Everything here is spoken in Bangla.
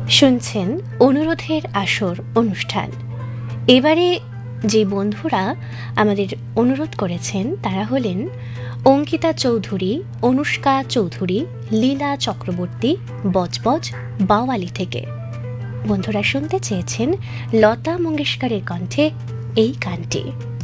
শুনছেন অনুরোধের আসর অনুষ্ঠান। এবারে যে বন্ধুরা আমাদের অনুরোধ করেছেন তারা হলেন অঙ্কিতা চৌধুরী, অনুষ্কা চৌধুরী, লীলা চক্রবর্তী, বজবজ বাওয়ালি থেকে। বন্ধুরা শুনতে চেয়েছেন লতা মঙ্গেশকরের কণ্ঠে এই গানটি।